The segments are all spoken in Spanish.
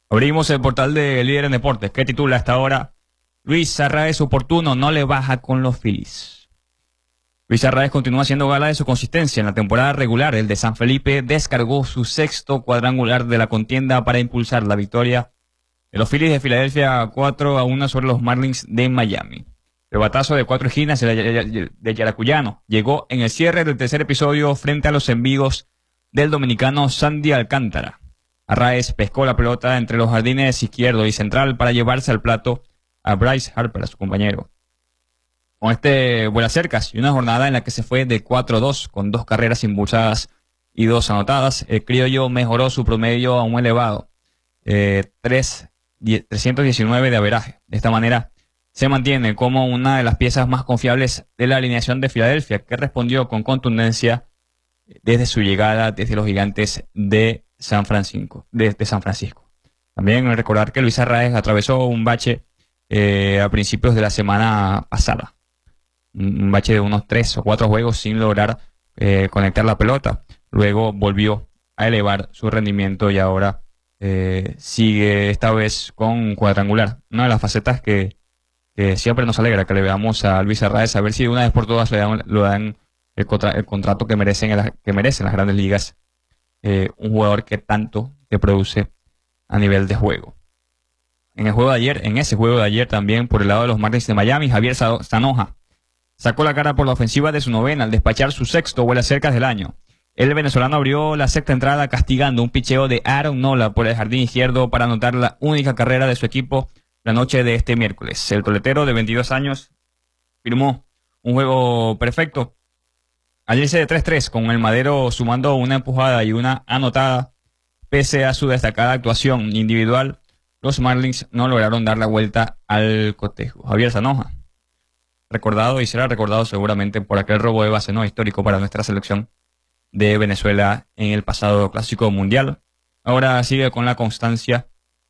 Abrimos el portal de Líder en Deportes, que titula hasta ahora: Luis Arraez oportuno, no le baja con los Phillies. Luis Arraez continúa haciendo gala de su consistencia. En la temporada regular, el de San Felipe descargó su sexto cuadrangular de la contienda para impulsar la victoria de los Phillies de Filadelfia 4-1 sobre los Marlins de Miami. El batazo de 4 esquinas de Yaracuyano llegó en el cierre del tercer episodio frente a los envíos del dominicano Sandy Alcántara. Arraez pescó la pelota entre los jardines izquierdo y central para llevarse al plato a Bryce Harper, a su compañero. Con este vuela cercas y una jornada en la que se fue de 4-2 con 2 carreras impulsadas y 2 anotadas, el criollo mejoró su promedio a un elevado 319 de averaje. De esta manera se mantiene como una de las piezas más confiables de la alineación de Filadelfia, que respondió con contundencia desde su llegada desde los Gigantes de San Francisco. También recordar que Luis Arraez atravesó un bache a principios de la semana pasada. Un bache de unos 3 o 4 juegos sin lograr conectar la pelota. Luego volvió a elevar su rendimiento y ahora sigue esta vez con cuadrangular. Una de las facetas que siempre nos alegra que le veamos a Luis Arraez, a ver si de una vez por todas le dan el contrato que merecen las grandes ligas. Un jugador que tanto te produce a nivel de juego. En ese juego de ayer también, por el lado de los Marlins de Miami, Javier Zanoja sacó la cara por la ofensiva de su novena al despachar su sexto vuela cercas del año. El venezolano abrió la sexta entrada castigando un picheo de Aaron Nola por el jardín izquierdo para anotar la única carrera de su equipo la noche de este miércoles. El toletero de 22 años firmó un juego perfecto al irse de 3-3 con el Madero sumando una empujada y una anotada. Pese a su destacada actuación individual, los Marlins no lograron dar la vuelta al cotejo. Javier Zanoja, recordado y será recordado seguramente por aquel robo de base no histórico para nuestra selección de Venezuela en el pasado Clásico Mundial. Ahora sigue con la constancia,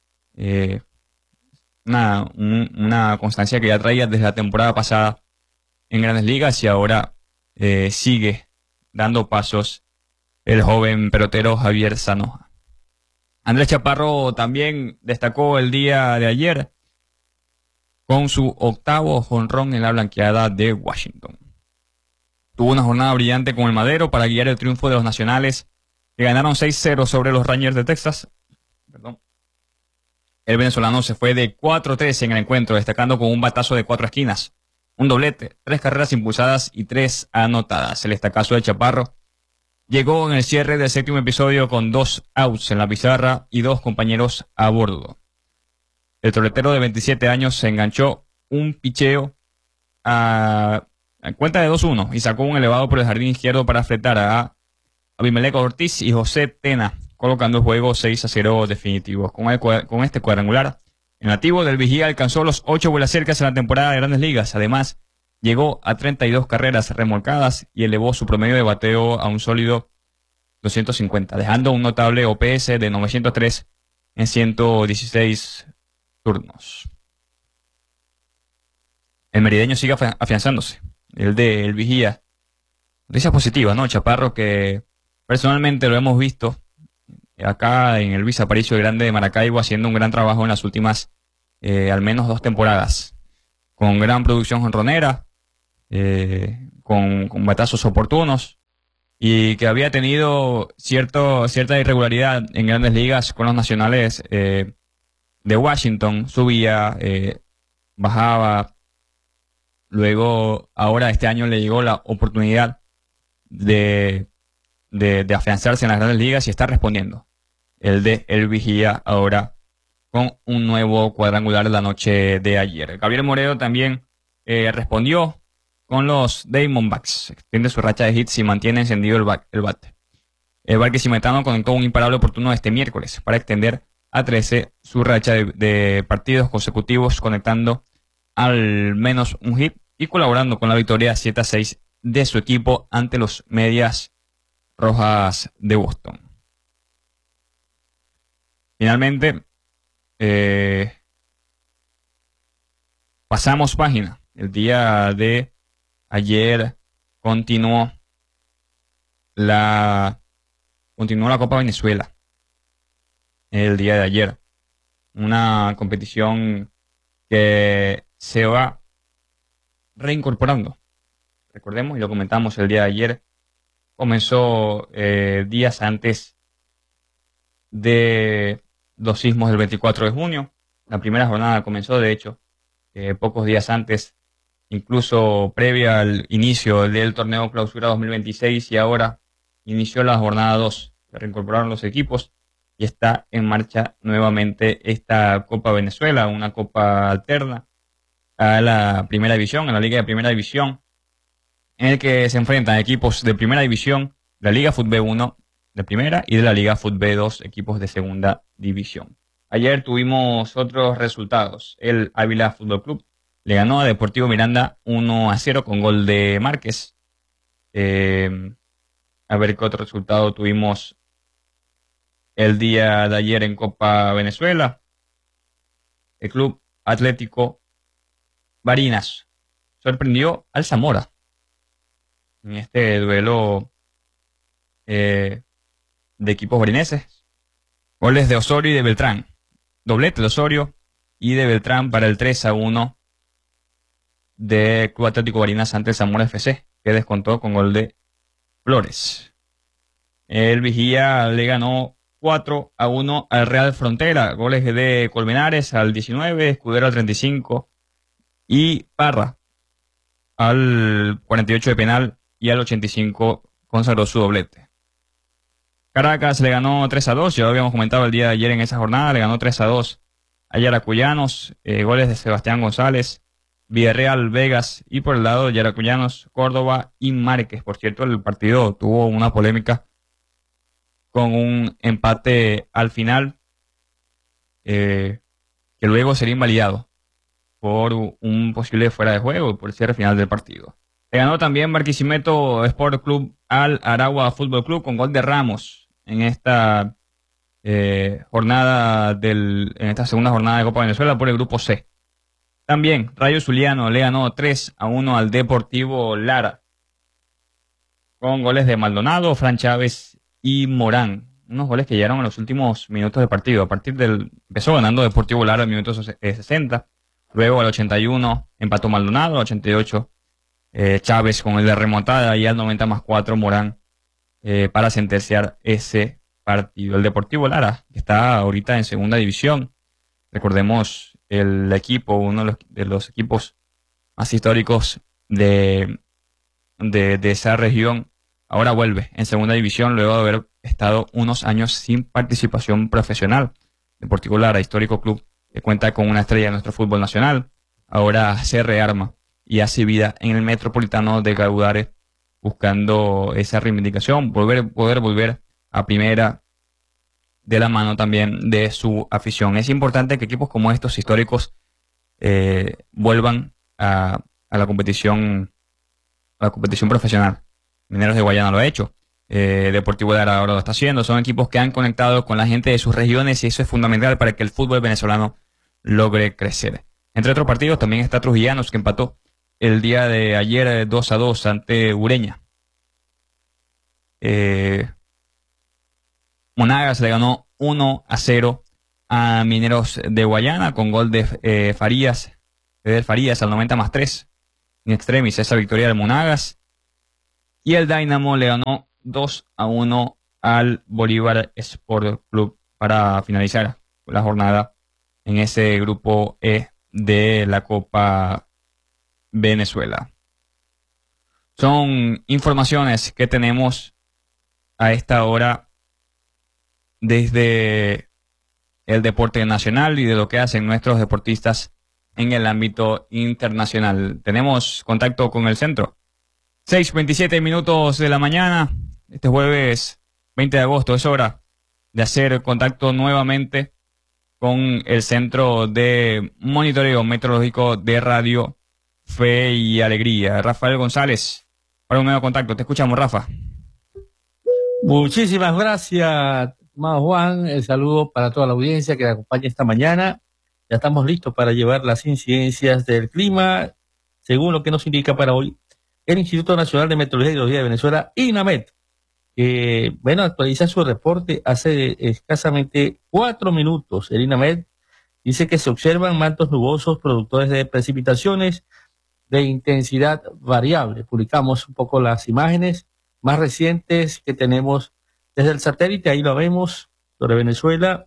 una constancia que ya traía desde la temporada pasada en Grandes Ligas y ahora sigue dando pasos el joven pelotero Javier Zanoja. Andrés Chaparro también destacó el día de ayer con su octavo jonrón en la blanqueada de Washington. Tuvo una jornada brillante con el Madero para guiar el triunfo de los nacionales, que ganaron 6-0 sobre los Rangers de Texas. El venezolano se fue de 4-3 en el encuentro, destacando con un batazo de 4 esquinas, un doblete, 3 carreras impulsadas y 3 anotadas. El estacazo de Chaparro llegó en el cierre del séptimo episodio con 2 outs en la pizarra y 2 compañeros a bordo. El toletero de 27 años se enganchó un picheo a cuenta de 2-1 y sacó un elevado por el jardín izquierdo para afectar a Abimelec Ortiz y José Tena, colocando el juego 6-0 definitivo. Con este cuadrangular, el nativo del Vigía alcanzó los 8 vuelas cercas en la temporada de Grandes Ligas. Además, llegó a 32 carreras remolcadas y elevó su promedio de bateo a un sólido 250, dejando un notable OPS de 903 en 116 turnos. El merideño sigue afianzándose. El de El Vigía. Noticias positivas, ¿no? Chaparro, que personalmente lo hemos visto acá en el Luis Aparicio Grande de Maracaibo haciendo un gran trabajo en las últimas al menos 2 temporadas. Con gran producción jonronera, con batazos oportunos, y que había tenido cierta irregularidad en Grandes Ligas con los nacionales de Washington. Subía, bajaba. Luego, ahora este año le llegó la oportunidad de afianzarse en las Grandes Ligas y está respondiendo. El de El Vigía ahora con un nuevo cuadrangular la noche de ayer. Gabriel Moreno también respondió con los Diamondbacks. Extiende su racha de hits y mantiene encendido el bate. El barquisimetano conectó un imparable oportuno este miércoles para extender a 13 su racha de partidos consecutivos, conectando al menos un hit y colaborando con la victoria 7-6 de su equipo ante los Medias Rojas de Boston. Finalmente, pasamos página. El día de ayer continuó la Copa Venezuela. El día de ayer. Una competición que se va reincorporando. Recordemos, y lo comentamos el día de ayer, comenzó días antes de los sismos del 24 de junio. La primera jornada comenzó, de hecho, pocos días antes, incluso previa al inicio del torneo Clausura 2026, y ahora inició la jornada 2. Se reincorporaron los equipos y está en marcha nuevamente esta Copa Venezuela, una copa alterna a la primera división, a la Liga de Primera División, en el que se enfrentan equipos de Primera División, la Liga Fútbol 1 de Primera y de la Liga Fútbol 2, equipos de Segunda División. Ayer tuvimos otros resultados. El Ávila Fútbol Club le ganó a Deportivo Miranda 1-0 con gol de Márquez. A ver qué otro resultado tuvimos el día de ayer en Copa Venezuela. El Club Atlético Barinas sorprendió al Zamora en este duelo de equipos barineses. Goles de Osorio y de Beltrán. Doblete de Osorio y de Beltrán para el 3-1 de Club Atlético Barinas ante el Zamora FC, que descontó con gol de Flores. El Vigía le ganó 4-1 al Real Frontera. Goles de Colmenares al 19, Escudero al 35 y Parra al 48 de penal y al 85 consagró su doblete. Caracas le ganó 3-2, ya lo habíamos comentado el día de ayer en esa jornada, le ganó 3-2 a Yaracuyanos, goles de Sebastián González, Villarreal, Vegas y por el lado de Yaracuyanos, Córdoba y Márquez. Por cierto, el partido tuvo una polémica con un empate al final que luego sería invalidado por un posible fuera de juego y por el cierre final del partido. Le ganó también Barquisimeto Sport Club al Aragua Fútbol Club con gol de Ramos en esta en esta segunda jornada de Copa Venezuela por el grupo C. También Rayo Zuliano le ganó 3-1 al Deportivo Lara con goles de Maldonado, Fran Chávez y Morán. Unos goles que llegaron en los últimos minutos del partido. Empezó ganando Deportivo Lara en minutos 60. Luego al 81 empató Maldonado, al 88 Chávez con el de remontada y al 90+4 Morán para sentenciar ese partido. El Deportivo Lara, que está ahorita en segunda división. Recordemos el equipo, uno de los equipos más históricos de esa región, ahora vuelve en segunda división luego de haber estado unos años sin participación profesional. Deportivo Lara, histórico club que cuenta con una estrella de nuestro fútbol nacional, ahora se rearma y hace vida en el Metropolitano de Caudare buscando esa reivindicación, poder volver a primera de la mano también de su afición. Es importante que equipos como estos históricos vuelvan a la competición profesional. Mineros de Guayana lo ha hecho, Deportivo Lara ahora lo está haciendo. Son equipos que han conectado con la gente de sus regiones y eso es fundamental para que el fútbol venezolano logre crecer. Entre otros partidos también está Trujillanos, que empató el día de ayer 2-2 ante Ureña. Monagas le ganó 1-0 a Mineros de Guayana con gol de Farías al 90+3. In extremis esa victoria de Monagas. Y el Dynamo le ganó 2-1 al Bolívar Sport Club para finalizar la jornada en ese grupo E de la Copa Venezuela. Son informaciones que tenemos a esta hora desde el deporte nacional y de lo que hacen nuestros deportistas en el ámbito internacional. Tenemos contacto con el centro. 6:27 minutos de la mañana, este jueves 20 de agosto, es hora de hacer contacto nuevamente con el Centro de Monitoreo Meteorológico de Radio Fe y Alegría. Rafael González, para un nuevo contacto. Te escuchamos, Rafa. Muchísimas gracias, estimado Juan. El saludo para toda la audiencia que me acompaña esta mañana. Ya estamos listos para llevar las incidencias del clima, según lo que nos indica para hoy el Instituto Nacional de Meteorología y Hidrología de Venezuela, INAMET. Actualiza su reporte hace escasamente 4 minutos. El INAMET Dice que se observan mantos nubosos productores de precipitaciones de intensidad variable. Publicamos un poco las imágenes más recientes que tenemos desde el satélite. Ahí lo vemos sobre Venezuela.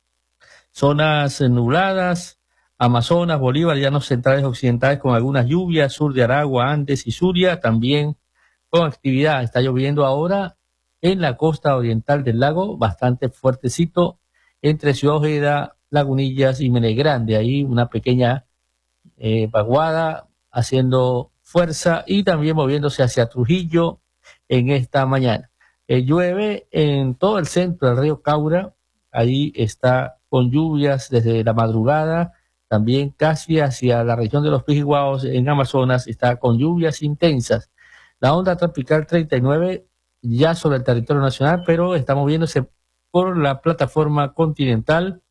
Zonas nubladas, Amazonas, Bolívar, llanos centrales occidentales con algunas lluvias, sur de Aragua, Andes y Zulia también con actividad. Está lloviendo ahora en la costa oriental del lago, bastante fuertecito, entre Ciudad Ojeda, Lagunillas y Menegrande. Ahí una pequeña vaguada haciendo fuerza y también moviéndose hacia Trujillo en esta mañana. Llueve en todo el centro del río Caura, ahí está con lluvias desde la madrugada, también casi hacia la región de los Pijiguaos en Amazonas está con lluvias intensas. La onda tropical 39 ya sobre el territorio nacional, pero está moviéndose por la plataforma continental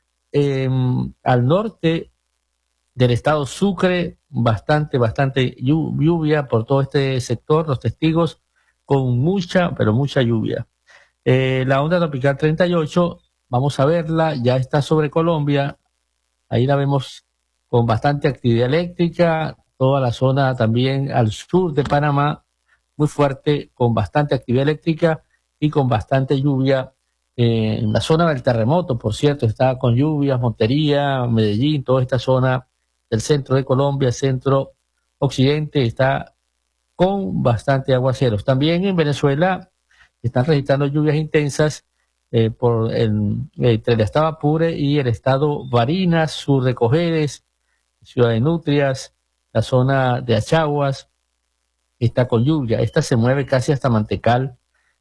al norte del estado Sucre, bastante lluvia por todo este sector, los testigos con mucha, pero mucha lluvia. La onda tropical 38, vamos a verla, ya está sobre Colombia, ahí la vemos con bastante actividad eléctrica, toda la zona también al sur de Panamá, muy fuerte, con bastante actividad eléctrica y con bastante lluvia. En la zona del terremoto, por cierto, está con lluvias, Montería, Medellín, toda esta zona del centro de Colombia, centro occidente, está con bastante aguaceros. También en Venezuela están registrando lluvias intensas entre el estado Apure y el estado Barinas, sur de Cojedes, ciudad de Nutrias, la zona de Achaguas, está con lluvia. Esta se mueve casi hasta Mantecal,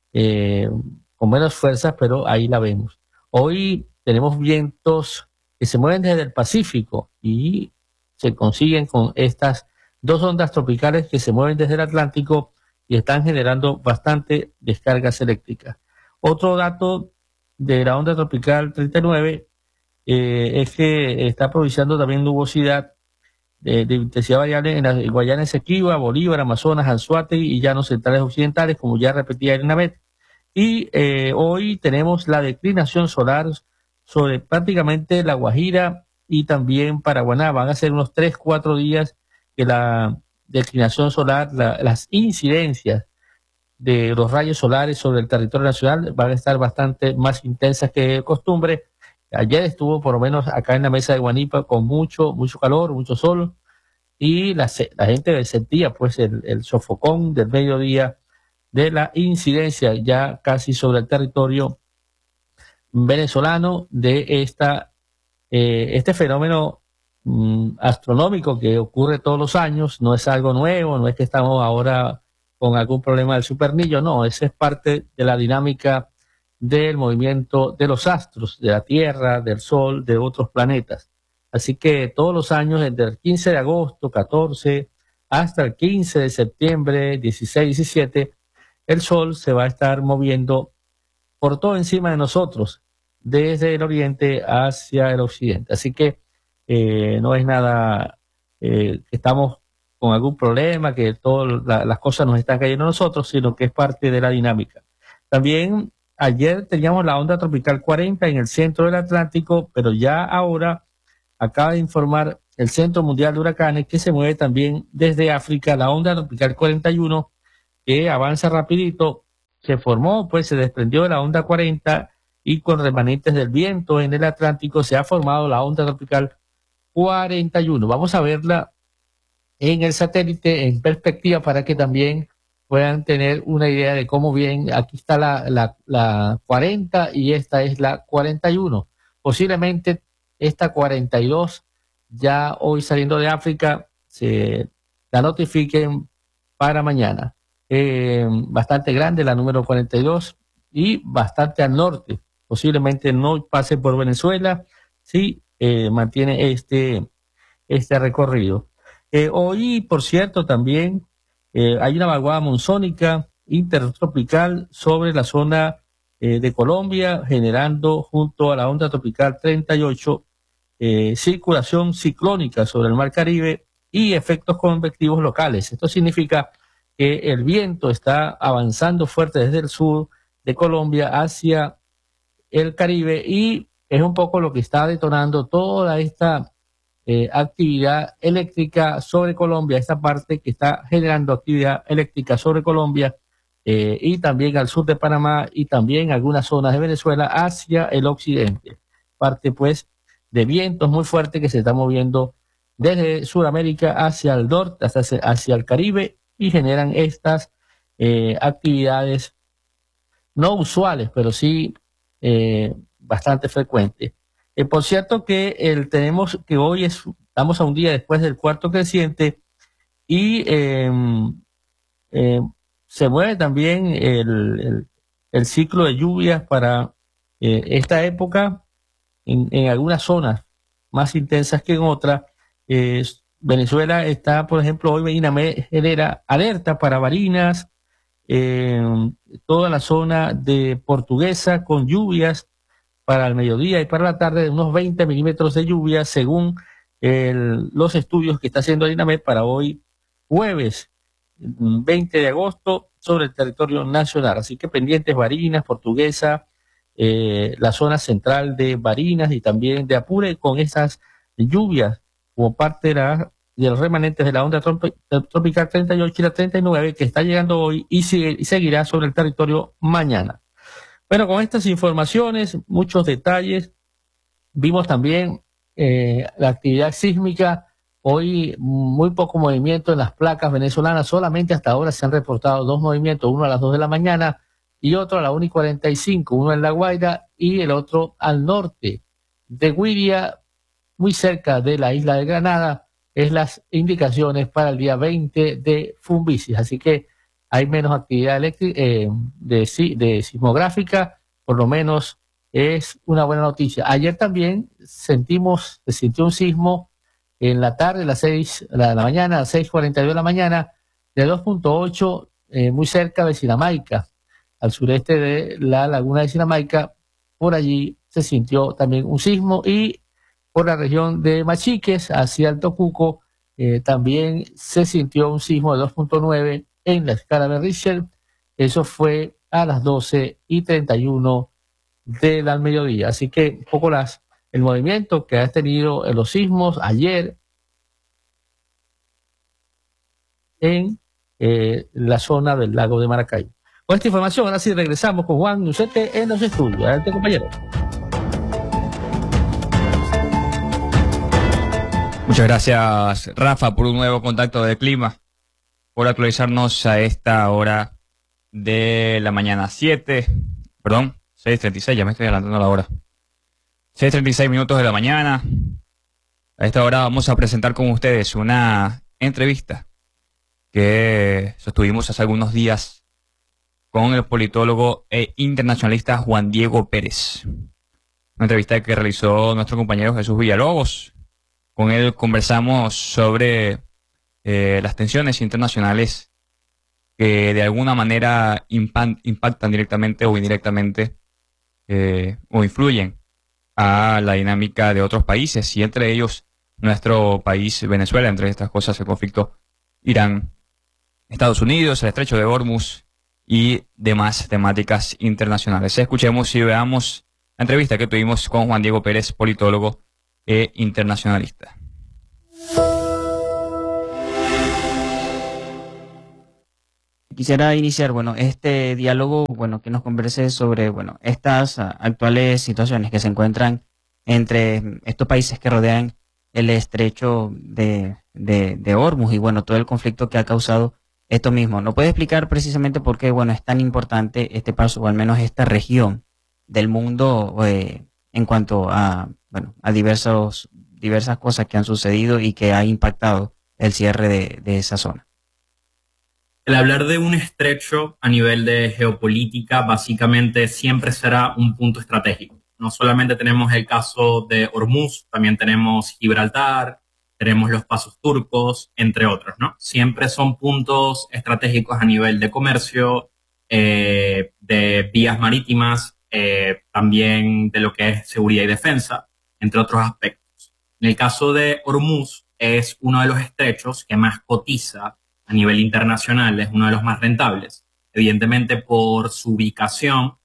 con menos fuerzas, pero ahí la vemos. Hoy tenemos vientos que se mueven desde el Pacífico y se consiguen con estas dos ondas tropicales que se mueven desde el Atlántico y están generando bastante descargas eléctricas. Otro dato de la onda tropical 39 es que está aprovechando también nubosidad de intensidad variable en la Guayana Esequiba, Bolívar, Amazonas, Anzoátegui y llanos centrales occidentales, como ya repetía Ernabet. Y hoy tenemos la declinación solar sobre prácticamente La Guajira y también Paraguaná. Van a ser unos 3-4 días que la declinación solar, las incidencias de los rayos solares sobre el territorio nacional van a estar bastante más intensas que de costumbre. Ayer estuvo por lo menos acá en la mesa de Guanipa con mucho calor, mucho sol y la gente sentía pues el sofocón del mediodía de la incidencia ya casi sobre el territorio venezolano de este fenómeno astronómico que ocurre todos los años. No es algo nuevo, no es que estamos ahora con algún problema del supernillo, no, esa es parte de la dinámica del movimiento de los astros, de la Tierra, del Sol, de otros planetas. Así que todos los años, desde el 15 de agosto, 14, hasta el 15 de septiembre, 16, 17, el Sol se va a estar moviendo por todo encima de nosotros, desde el oriente hacia el occidente. Así que no es nada que estamos con algún problema, que todas las cosas nos están cayendo a nosotros, sino que es parte de la dinámica. También ayer teníamos la onda tropical 40 en el centro del Atlántico, pero ya ahora acaba de informar el Centro Mundial de Huracanes que se mueve también desde África, la onda tropical 41, que avanza rapidito, se formó, pues se desprendió de la onda 40 y con remanentes del viento en el Atlántico se ha formado la onda tropical 41. Vamos a verla en el satélite en perspectiva para que también puedan tener una idea de cómo bien. Aquí está la 40 y esta es la 41. Posiblemente esta 42 ya hoy saliendo de África se la notifiquen para mañana. Bastante grande la número 42 y bastante al norte. Posiblemente no pase por Venezuela si mantiene este recorrido. Hoy, por cierto, también hay una vaguada monzónica intertropical sobre la zona de Colombia, generando junto a la onda tropical 38 circulación ciclónica sobre el Mar Caribe y efectos convectivos locales. Esto significa que el viento está avanzando fuerte desde el sur de Colombia hacia el Caribe y es un poco lo que está detonando toda esta actividad eléctrica sobre Colombia, esta parte que está generando actividad eléctrica sobre Colombia y también al sur de Panamá y también algunas zonas de Venezuela hacia el occidente. Parte pues de vientos muy fuertes que se están moviendo desde Sudamérica hacia el norte, hacia el Caribe y generan estas actividades no usuales, pero sí bastante frecuentes. Por cierto que tenemos que hoy estamos a un día después del cuarto creciente y eh, se mueve también el ciclo de lluvias para esta época en algunas zonas más intensas que en otras. Venezuela está, por ejemplo, hoy INAME genera alerta para Barinas, eh, toda la zona de Portuguesa con lluvias para el mediodía y para la tarde de unos 20 milímetros de lluvia según los estudios que está haciendo el INAMED para hoy jueves 20 de agosto sobre el territorio nacional. Así que pendientes Barinas, Portuguesa, la zona central de Barinas y también de Apure con esas lluvias como parte de los remanentes de la onda tropical 38 y la 39 que está llegando hoy y seguirá sobre el territorio mañana. Bueno, con estas informaciones, muchos detalles, vimos también la actividad sísmica, hoy muy poco movimiento en las placas venezolanas, solamente hasta ahora se han reportado 2 movimientos, uno a las 2 de la mañana y otro a la 1:45, uno en La Guaira y el otro al norte de Guiria, muy cerca de la isla de Granada, es las indicaciones para el día 20 de Fumbicis, así que hay menos actividad eléctrica de sismográfica, por lo menos es una buena noticia. Ayer también se sintió un sismo en la tarde, a las 6 de la mañana, a las 6:42 de la mañana, de 2.8, muy cerca de Sinamaica, al sureste de la laguna de Sinamaica. Por allí se sintió también un sismo y por la región de Machiques hacia el Tocuco también se sintió un sismo de 2.9 en la escala de Richter. Eso fue a las 12:31 del mediodía. Así que un poco el movimiento que ha tenido en los sismos ayer en la zona del lago de Maracay. Con esta información, ahora sí regresamos con Juan Nucete en los estudios. Adelante, compañero. Muchas gracias, Rafa, por un nuevo contacto de clima, por actualizarnos a esta hora de la mañana 6:36, ya me estoy adelantando la hora. 6:36 minutos de la mañana. A esta hora vamos a presentar con ustedes una entrevista que sostuvimos hace algunos días con el politólogo e internacionalista Juan Diego Pérez. Una entrevista que realizó nuestro compañero Jesús Villalobos. Con él conversamos sobre las tensiones internacionales que de alguna manera impactan directamente o indirectamente o influyen a la dinámica de otros países y entre ellos nuestro país Venezuela, entre estas cosas el conflicto Irán, Estados Unidos, el estrecho de Hormuz y demás temáticas internacionales. Escuchemos y veamos la entrevista que tuvimos con Juan Diego Pérez, politólogo e internacionalista. Quisiera iniciar, este diálogo, que nos converse sobre, estas actuales situaciones que se encuentran entre estos países que rodean el estrecho de Hormuz y, todo el conflicto que ha causado esto mismo. ¿No puede explicar precisamente por qué, es tan importante este paso, o al menos esta región del mundo en cuanto a diversas cosas que han sucedido y que ha impactado el cierre de esa zona? El hablar de un estrecho a nivel de geopolítica básicamente siempre será un punto estratégico. No solamente tenemos el caso de Hormuz, también tenemos Gibraltar, tenemos los pasos turcos, entre otros, ¿no? Siempre son puntos estratégicos a nivel de comercio, de vías marítimas, también de lo que es seguridad y defensa, entre otros aspectos. En el caso de Hormuz, es uno de los estrechos que más cotiza a nivel internacional, es uno de los más rentables, evidentemente por su ubicación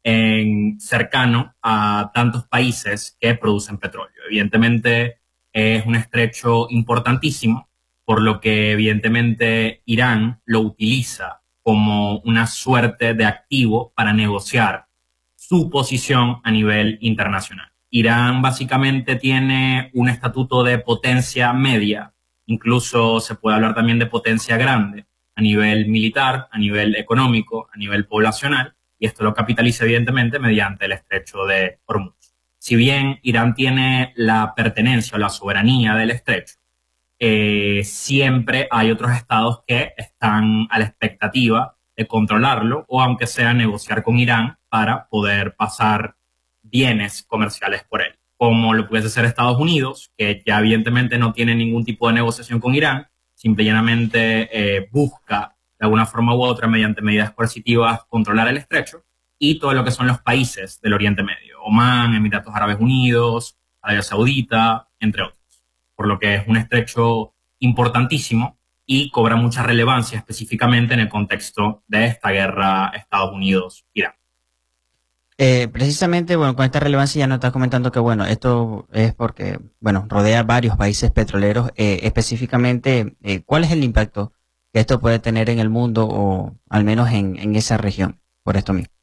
cercano a tantos países que producen petróleo. Evidentemente es un estrecho importantísimo, por lo que evidentemente Irán lo utiliza como una suerte de activo para negociar su posición a nivel internacional. Irán básicamente tiene un estatuto de potencia media, incluso se puede hablar también de potencia grande, a nivel militar, a nivel económico, a nivel poblacional, y esto lo capitaliza evidentemente mediante el estrecho de Hormuz. Si bien Irán tiene la pertenencia o la soberanía del estrecho, siempre hay otros estados que están a la expectativa de controlarlo o aunque sea negociar con Irán para poder pasar bienes comerciales por él, como lo puede ser Estados Unidos, que ya evidentemente no tiene ningún tipo de negociación con Irán, simple y llanamente busca de alguna forma u otra, mediante medidas coercitivas, controlar el estrecho, y todo lo que son los países del Oriente Medio, Omán, Emiratos Árabes Unidos, Arabia Saudita, entre otros. Por lo que es un estrecho importantísimo y cobra mucha relevancia específicamente en el contexto de esta guerra Estados Unidos-Irán. Precisamente, bueno, con esta relevancia ya nos estás comentando que, bueno, esto es porque, bueno, rodea varios países petroleros. Específicamente, ¿cuál es el impacto que esto puede tener en el mundo o al menos en esa región por esto mismo?